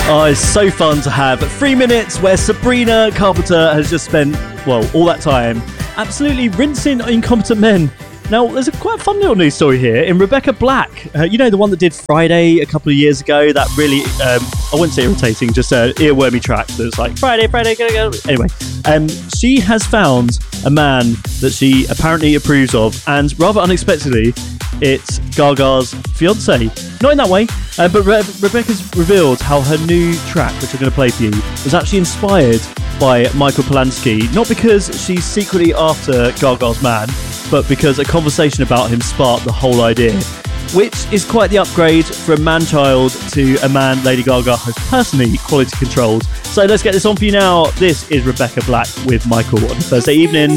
Oh, it's so fun to have 3 minutes where Sabrina Carpenter has just spent, well, all that time absolutely rinsing incompetent men. Now, there's a quite fun little news story here in Rebecca Black. You know, the one that did Friday a couple of years ago? That really, I wouldn't say irritating, just an earwormy track that's like, Friday, go. Anyway, she has found a man that she apparently approves of, and rather unexpectedly, it's Gaga's fiance. Not in that way, but Rebecca's revealed how her new track, which I'm going to play for you, was actually inspired by Michael Polanski. Not because she's secretly after Gaga's man, but because a conversation about him sparked the whole idea, which is quite the upgrade from man-child to a man Lady Gaga has personally quality controlled. So let's get this on for you now. This is Rebecca Black with Michael on a Thursday evening.